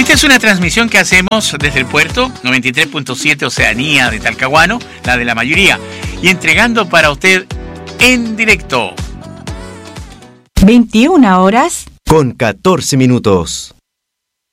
Esta es una transmisión que hacemos desde el puerto 93.7 Oceanía de Talcahuano, la de la mayoría, y entregando para usted en directo. 21 horas con 14 minutos.